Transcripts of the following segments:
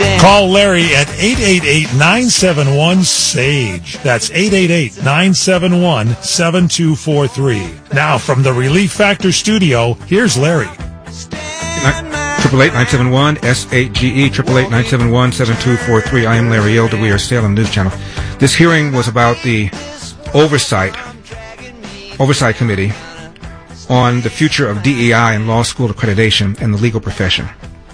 Call Larry at 888-971-SAGE. That's 888-971-7243. Now, from the Relief Factor studio, here's Larry. 888-971-SAGE, 888-971-7243. I am Larry Elder. We are Salem News Channel. This hearing was about the Oversight Committee on the future of DEI and law school accreditation and the legal profession.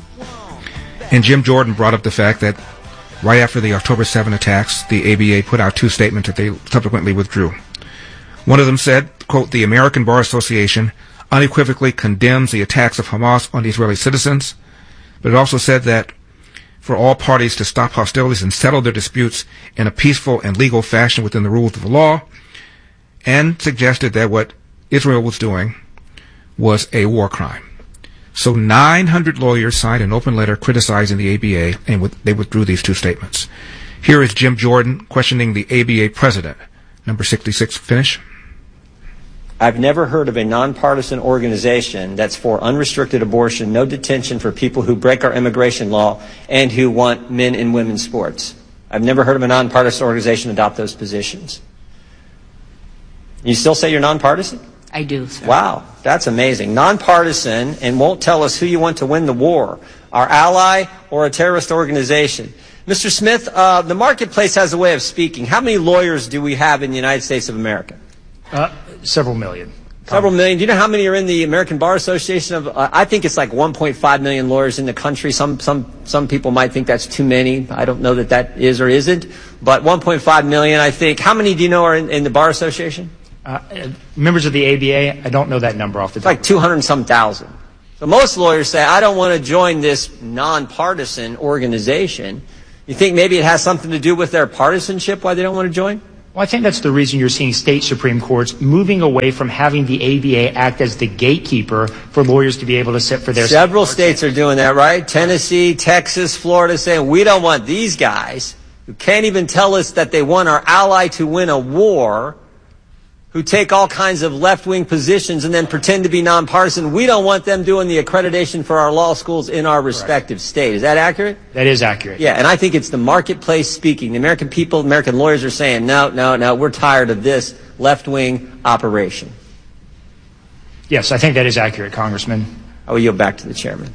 And Jim Jordan brought up the fact that right after the October 7 attacks, the ABA put out two statements that they subsequently withdrew. One of them said, quote, "The American Bar Association unequivocally condemns the attacks of Hamas on Israeli citizens," but it also said that for all parties to stop hostilities and settle their disputes in a peaceful and legal fashion within the rules of the law, and suggested that what Israel was doing was a war crime. So 900 lawyers signed an open letter criticizing the ABA, and they withdrew these two statements. Here is Jim Jordan questioning the ABA president. Number 66, finish. I've never heard of a nonpartisan organization that's for unrestricted abortion, no detention for people who break our immigration law, and who want men and women's sports. I've never heard of a nonpartisan organization adopt those positions. You still say you're nonpartisan? I do, sir. Wow, that's amazing. Nonpartisan, and won't tell us who you want to win the war, our ally or a terrorist organization. Mr. Smith, the marketplace has a way of speaking. How many lawyers do we have in the United States of America? Several million. Several million. Do you know how many are in the American Bar Association? I think it's like 1.5 million lawyers in the country. Some people might think that's too many. I don't know that that is or isn't. But 1.5 million, I think. How many do you know are in the Bar Association? Members of the ABA, I don't know that number off the top. It's like 200 and some thousand. So most lawyers say, I don't want to join this nonpartisan organization. You think maybe it has something to do with their partisanship, why they don't want to join? Well, I think that's the reason you're seeing state Supreme Courts moving away from having the ABA act as the gatekeeper for lawyers to be able to sit for their... Several states are doing that, right? Tennessee, Texas, Florida, saying we don't want these guys who can't even tell us that they want our ally to win a war, who take all kinds of left-wing positions and then pretend to be nonpartisan. We don't want them doing the accreditation for our law schools in our respective state. Is that accurate? That is accurate. Yeah, and I think it's the marketplace speaking. The American people, American lawyers are saying, no, we're tired of this left-wing operation. Yes, I think that is accurate, Congressman. I will yield back to the chairman.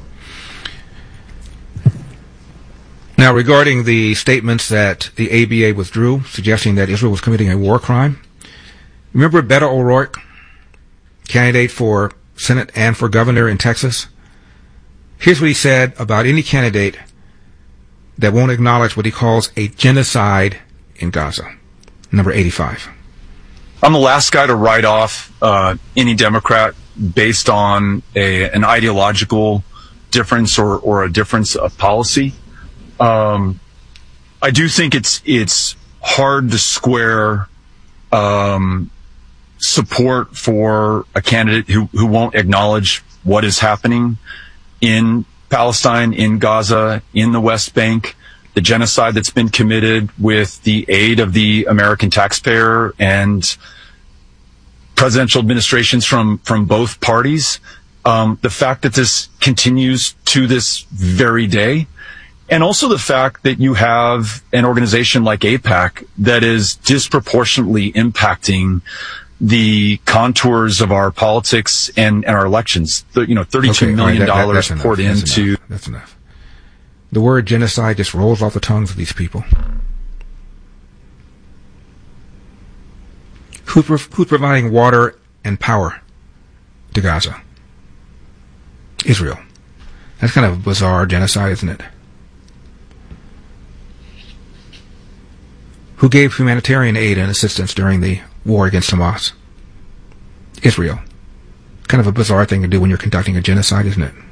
Now, regarding the statements that the ABA withdrew, suggesting that Israel was committing a war crime, remember Beto O'Rourke, candidate for Senate and for governor in Texas? Here's what he said about any candidate that won't acknowledge what he calls a genocide in Gaza. Number 85. I'm the last guy to write off any Democrat based on an ideological difference or a difference of policy. I do think it's hard to square support for a candidate who won't acknowledge what is happening in Palestine, in Gaza, in the West Bank, the genocide that's been committed with the aid of the American taxpayer and presidential administrations from both parties. The fact that this continues to this very day, and also the fact that you have an organization like AIPAC that is disproportionately impacting the contours of our politics and our elections. $32 million poured into... That's enough. The word genocide just rolls off the tongues of these people. Who's providing water and power to Gaza? Israel. That's kind of a bizarre genocide, isn't it? Who gave humanitarian aid and assistance during the war against Hamas? Israel. Kind of a bizarre thing to do when you're conducting a genocide, isn't it?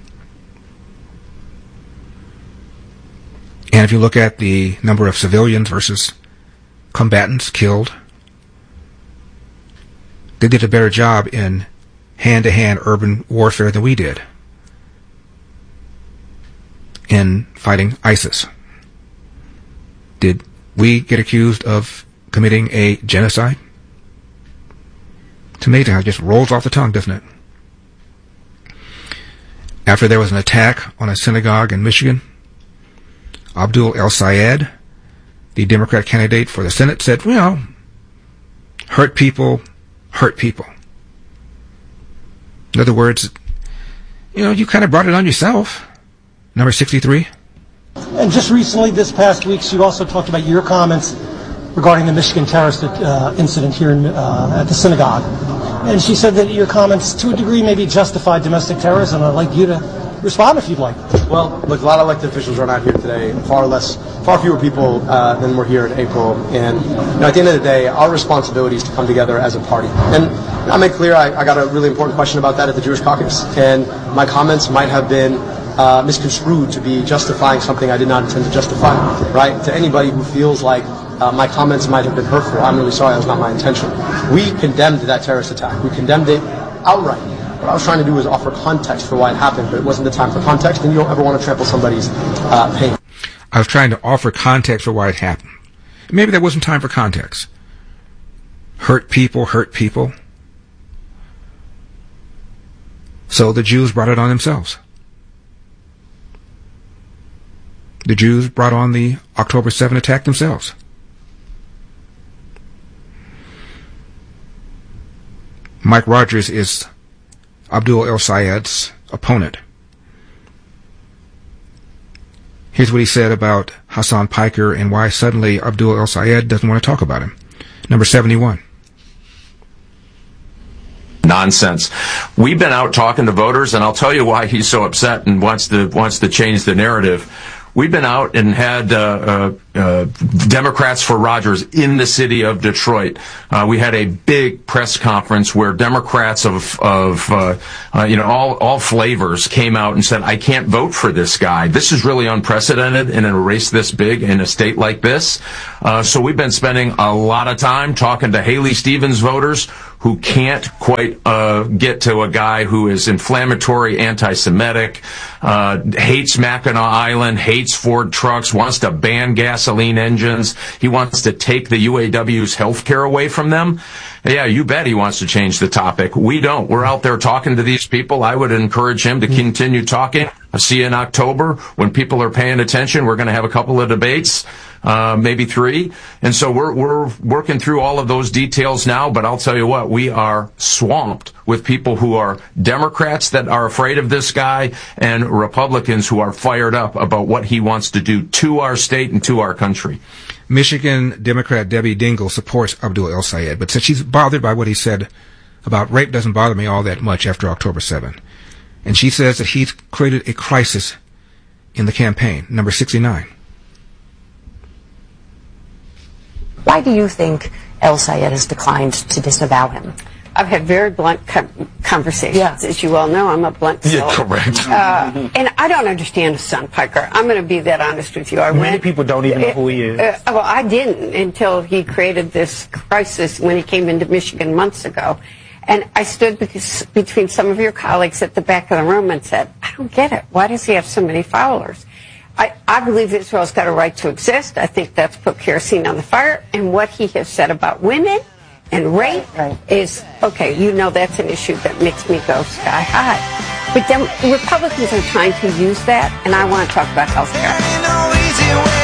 And if you look at the number of civilians versus combatants killed, they did a better job in hand-to-hand urban warfare than we did in fighting ISIS. Did we get accused of committing a genocide? It's amazing how it just rolls off the tongue, doesn't it? After there was an attack on a synagogue in Michigan, Abdul El-Sayed, the Democrat candidate for the Senate, said, hurt people hurt people. In other words, you kind of brought it on yourself. Number 63. And just recently, this past week, you also talked about your comments regarding the Michigan terrorist incident here at the synagogue. And she said that your comments, to a degree, maybe justified domestic terrorism. I'd like you to respond if you'd like. Well, look, a lot of elected officials are not here today. Far fewer people than were here in April. And at the end of the day, our responsibility is to come together as a party. And I made clear I got a really important question about that at the Jewish Caucus. And my comments might have been misconstrued to be justifying something I did not intend to justify. Right? To anybody who feels like my comments might have been hurtful, I'm really sorry. That was not my intention. We condemned that terrorist attack. We condemned it outright. What I was trying to do was offer context for why it happened, but it wasn't the time for context, and you don't ever want to trample somebody's pain. I was trying to offer context for why it happened. Maybe there wasn't time for context. Hurt people hurt people. So the Jews brought it on themselves. The Jews brought on the October 7 attack themselves. Mike Rogers is Abdul El-Sayed's opponent. Here's what he said about Hassan Piker and why suddenly Abdul El-Sayed doesn't want to talk about him. Number 71. Nonsense. We've been out talking to voters, and I'll tell you why he's so upset and wants to change the narrative. We've been out and had Democrats for Rogers in the city of Detroit. We had a big press conference where Democrats of all flavors came out and said, I can't vote for this guy. This is really unprecedented in a race this big in a state like this. So we've been spending a lot of time talking to Haley Stevens voters who can't quite get to a guy who is inflammatory, anti-Semitic, hates Mackinac Island, hates Ford trucks, wants to ban gasoline engines. He wants to take the UAW's health care away from them. Yeah, you bet he wants to change the topic. We don't. We're out there talking to these people. I would encourage him to continue talking. I'll see you in October. When people are paying attention, we're going to have a couple of debates, maybe 3. And so we're working through all of those details now, but I'll tell you what, we are swamped with people who are Democrats that are afraid of this guy and Republicans who are fired up about what he wants to do to our state and to our country. Michigan Democrat Debbie Dingell supports Abdul El-Sayed, but said she's bothered by what he said about rape doesn't bother me all that much after October 7. And she says that he's created a crisis in the campaign. Number 69. Why do you think El-Sayed has declined to disavow him? I've had very blunt conversations. As you all know, I'm a blunt soul. Yeah, correct. And I don't understand Hassan Piker. I'm going to be that honest with you. Many people don't even know who he is. Well, I didn't until he created this crisis when he came into Michigan months ago. And I stood between some of your colleagues at the back of the room and said, I don't get it. Why does he have so many followers? I believe Israel's got a right to exist. I think that's put kerosene on the fire. And what he has said about women and rape is, okay, that's an issue that makes me go sky high. But Republicans are trying to use that, and I want to talk about health care.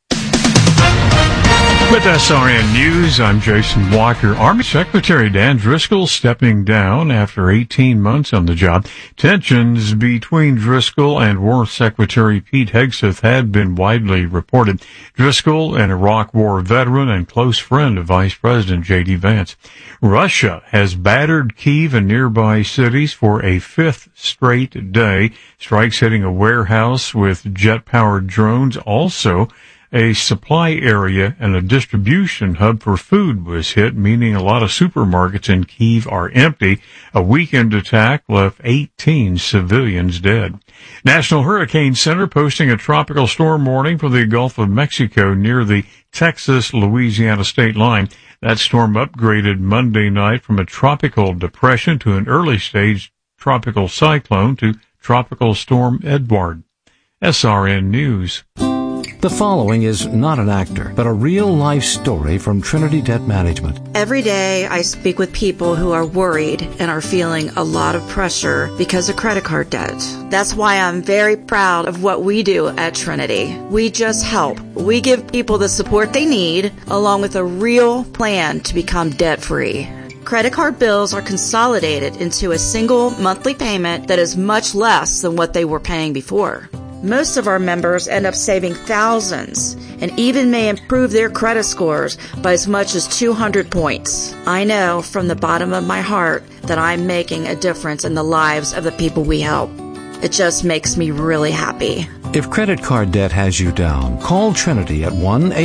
With SRN News, I'm Jason Walker. Army Secretary Dan Driscoll stepping down after 18 months on the job. Tensions between Driscoll and War Secretary Pete Hegseth had been widely reported. Driscoll, an Iraq War veteran and close friend of Vice President J.D. Vance. Russia has battered Kyiv and nearby cities for a 5th straight day. Strikes hitting a warehouse with jet-powered drones. Also, a supply area and a distribution hub for food was hit, meaning a lot of supermarkets in Kyiv are empty. A weekend attack left 18 civilians dead. National Hurricane Center posting a tropical storm warning for the Gulf of Mexico near the Texas-Louisiana state line. That storm upgraded Monday night from a tropical depression to an early-stage tropical cyclone to Tropical Storm Edward. SRN News. The following is not an actor, but a real-life story from Trinity Debt Management. Every day I speak with people who are worried and are feeling a lot of pressure because of credit card debt. That's why I'm very proud of what we do at Trinity. We just help. We give people the support they need, along with a real plan to become debt-free. Credit card bills are consolidated into a single monthly payment that is much less than what they were paying before. Most of our members end up saving thousands and even may improve their credit scores by as much as 200 points. I know from the bottom of my heart that I'm making a difference in the lives of the people we help. It just makes me really happy. If credit card debt has you down, call Trinity at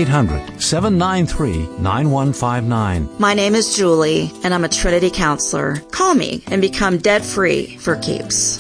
1-800-793-9159. My name is Julie, and I'm a Trinity counselor. Call me and become debt-free for keeps.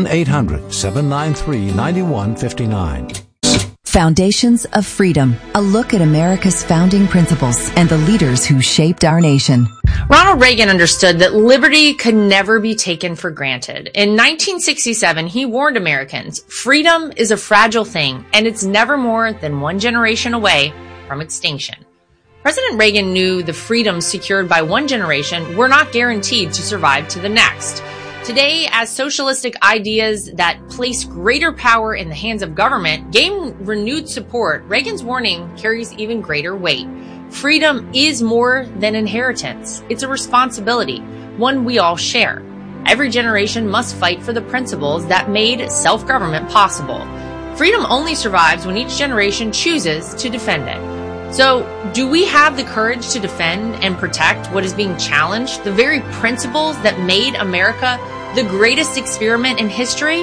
1-800-793-9159. Foundations of Freedom, a look at America's founding principles and the leaders who shaped our nation. Ronald Reagan understood that liberty could never be taken for granted. In 1967, he warned Americans, freedom is a fragile thing, and it's never more than one generation away from extinction. President Reagan knew the freedoms secured by one generation were not guaranteed to survive to the next. Today, as socialistic ideas that place greater power in the hands of government gain renewed support, Reagan's warning carries even greater weight. Freedom is more than inheritance. It's a responsibility, one we all share. Every generation must fight for the principles that made self-government possible. Freedom only survives when each generation chooses to defend it. So, do we have the courage to defend and protect what is being challenged, the very principles that made America the greatest experiment in history?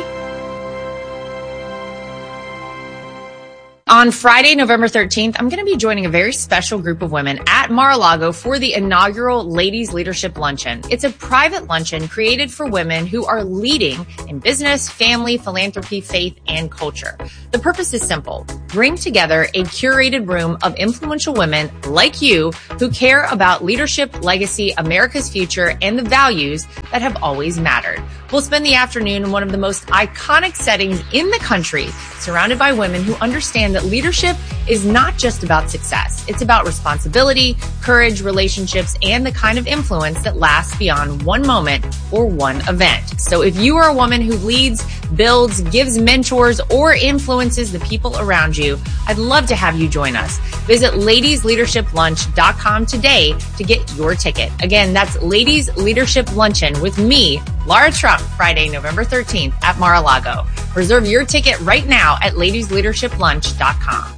On Friday, November 13th, I'm going to be joining a very special group of women at Mar-a-Lago for the inaugural Ladies Leadership Luncheon. It's a private luncheon created for women who are leading in business, family, philanthropy, faith, and culture. The purpose is simple. Bring together a curated room of influential women like you who care about leadership, legacy, America's future, and the values that have always mattered. We'll spend the afternoon in one of the most iconic settings in the country, surrounded by women who understand that leadership is not just about success. It's about responsibility, courage, relationships, and the kind of influence that lasts beyond one moment or one event. So if you are a woman who leads, builds, gives mentors, or influences the people around you, I'd love to have you join us. Visit ladiesleadershiplunch.com today to get your ticket. Again, that's Ladies Leadership Luncheon with me, Laura Trump, Friday, November 13th at Mar-a-Lago. Reserve your ticket right now at ladiesleadershiplunch.com.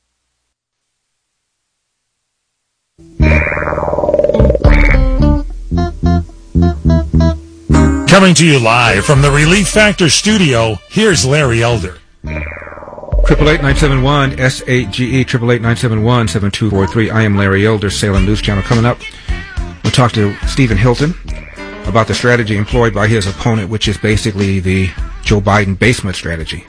Coming to you live from the Relief Factor studio, here's Larry Elder. 888-971-SAGE, 888-971-7243. I am Larry Elder, Salem News Channel. Coming up, we'll talk to Stephen Hilton about the strategy employed by his opponent, which is basically the Joe Biden basement strategy.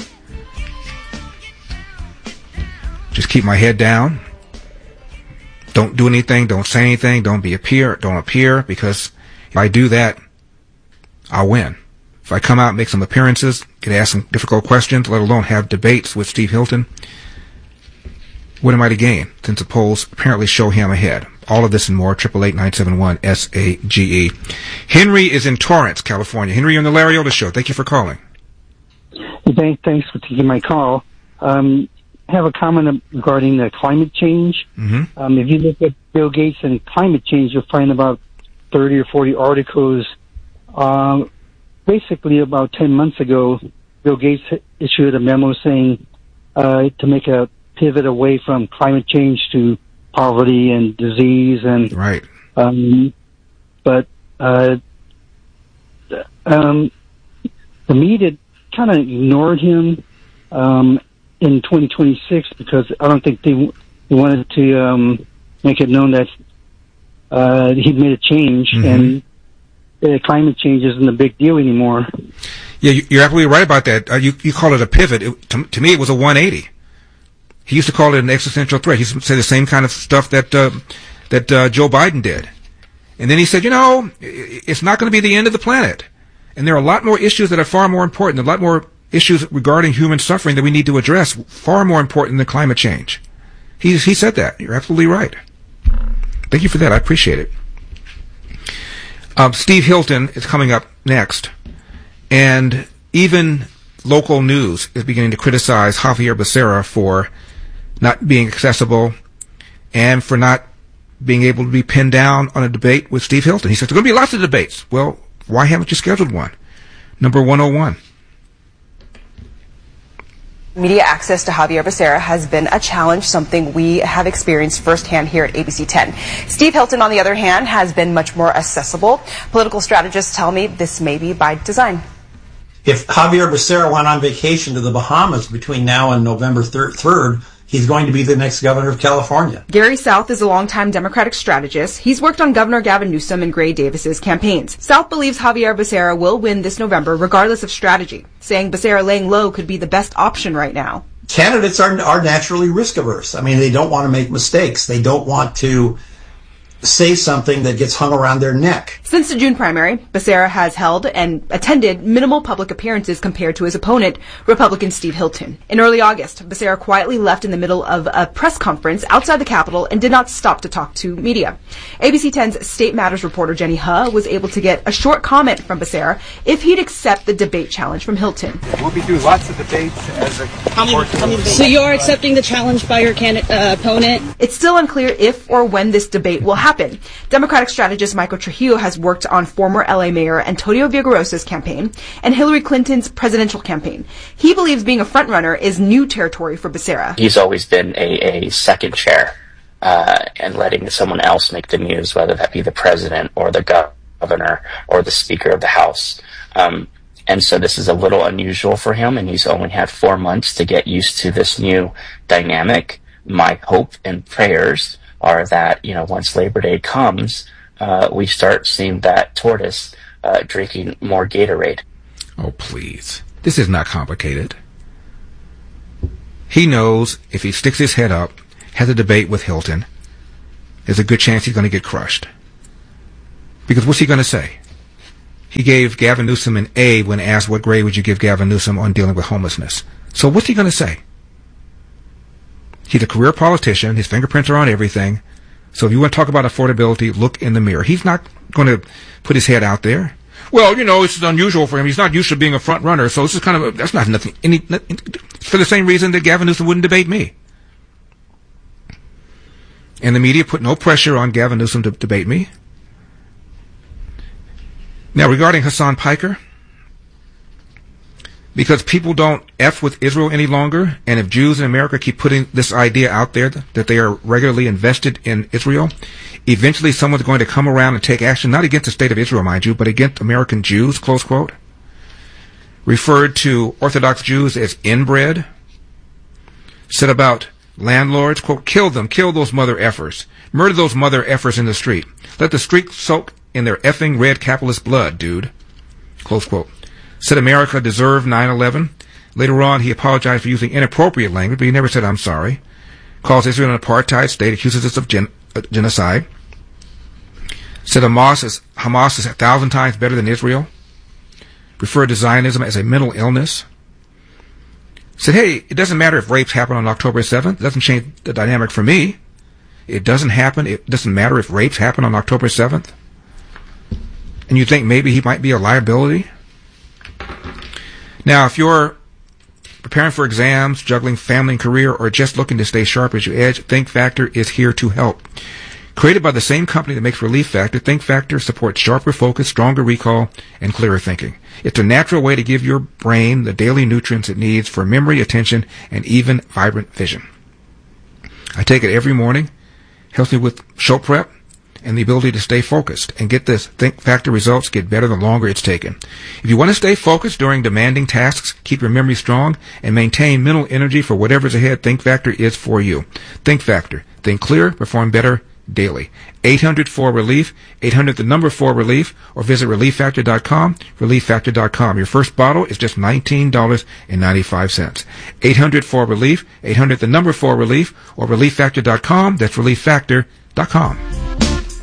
Just keep my head down. Don't do anything. Don't say anything. Don't appear, because if I do that, I'll win. If I come out, make some appearances, get asked some difficult questions, let alone have debates with Steve Hilton, what am I to gain, since the polls apparently show him ahead? All of this and more, 888-971-SAGE. Henry is in Torrance, California. Henry, you're on the Larry Elder Show. Thank you for calling. Thanks for taking my call. I have a comment regarding the climate change. Mm-hmm. If you look at Bill Gates and climate change, you'll find about 30 or 40 articles. Basically, about 10 months ago, Bill Gates issued a memo saying to make a pivot away from climate change to poverty and disease. And right. But the media kind of ignored him in 2026 because I don't think they wanted to make it known that he'd made a change. Mm-hmm. And climate change isn't a big deal anymore. Yeah, you're absolutely right about that. You call it a pivot. To me, it was a 180. He used to call it an existential threat. He used to say the same kind of stuff that Joe Biden did. And then he said, it's not going to be the end of the planet. And there are a lot more issues that are far more important, a lot more issues regarding human suffering that we need to address, far more important than climate change. He said that. You're absolutely right. Thank you for that. I appreciate it. Steve Hilton is coming up next, and even local news is beginning to criticize Javier Becerra for not being accessible and for not being able to be pinned down on a debate with Steve Hilton. He says, there are going to be lots of debates. Well, why haven't you scheduled one? Number 101. Media access to Javier Becerra has been a challenge, something we have experienced firsthand here at ABC 10. Steve Hilton, on the other hand, has been much more accessible. Political strategists tell me this may be by design. If Javier Becerra went on vacation to the Bahamas between now and November 3rd, he's going to be the next governor of California. Gary South is a longtime Democratic strategist. He's worked on Governor Gavin Newsom and Gray Davis's campaigns. South believes Javier Becerra will win this November regardless of strategy, saying Becerra laying low could be the best option right now. Candidates are naturally risk-averse. I mean, they don't want to make mistakes. They don't want to say something that gets hung around their neck. Since the June primary, Becerra has held and attended minimal public appearances compared to his opponent, Republican Steve Hilton. In early August, Becerra quietly left in the middle of a press conference outside the Capitol and did not stop to talk to media. ABC 10's State Matters reporter Jenny Huh was able to get a short comment from Becerra if he'd accept the debate challenge from Hilton. We'll be doing lots of debates as a... How many So you're accepting the challenge by your opponent? It's still unclear if or when this debate will happen. Democratic strategist Michael Trujillo has worked on former LA Mayor Antonio Villagrosa's campaign and Hillary Clinton's presidential campaign. He believes being a frontrunner is new territory for Becerra. He's always been a second chair and letting someone else make the news, whether that be the president or the governor or the Speaker of the House. And so this is a little unusual for him, and he's only had 4 months to get used to this new dynamic. My hope and prayers are that, once Labor Day comes, we start seeing that tortoise drinking more Gatorade. Oh, please. This is not complicated. He knows if he sticks his head up, has a debate with Hilton, there's a good chance he's going to get crushed. Because what's he going to say? He gave Gavin Newsom an A when asked what grade would you give Gavin Newsom on dealing with homelessness. So what's he going to say? He's a career politician. His fingerprints are on everything. So if you want to talk about affordability, look in the mirror. He's not going to put his head out there. Well, it's unusual for him. He's not used to being a front runner. So this is that's not nothing. For the same reason that Gavin Newsom wouldn't debate me. And the media put no pressure on Gavin Newsom to debate me. Now, regarding Hassan Piker, because people don't F with Israel any longer, and if Jews in America keep putting this idea out there that they are regularly invested in Israel, eventually someone's going to come around and take action, not against the state of Israel, mind you, but against American Jews, close quote. Referred to Orthodox Jews as inbred. Said about landlords, quote, kill them, kill those mother effers. Murder those mother effers in the street. Let the street soak in their effing red capitalist blood, dude. Close quote. Said America deserved 9/11. Later on, he apologized for using inappropriate language, but he never said, I'm sorry. Calls Israel an apartheid state, accuses us of genocide. Said Hamas is 1,000 times better than Israel. Referred to Zionism as a mental illness. Said, hey, it doesn't matter if rapes happen on October 7th. It doesn't change the dynamic for me. It doesn't matter if rapes happen on October 7th. And you think maybe he might be a liability? Now, if you're preparing for exams, juggling family and career, or just looking to stay sharp as you edge, Think Factor is here to help. Created by the same company that makes Relief Factor, Think Factor supports sharper focus, stronger recall, and clearer thinking. It's a natural way to give your brain the daily nutrients it needs for memory, attention, and even vibrant vision. I take it every morning. Helps me with show prep and the ability to stay focused. And get this, Think Factor results get better the longer it's taken. If you want to stay focused during demanding tasks, keep your memory strong, and maintain mental energy for whatever's ahead, Think Factor is for you. Think Factor. Think clear, perform better daily. 800-4-RELIEF, 800-4-RELIEF, or visit ReliefFactor.com, ReliefFactor.com. Your first bottle is just $19.95. 800-4-RELIEF, 800-4-RELIEF, or ReliefFactor.com. That's ReliefFactor.com.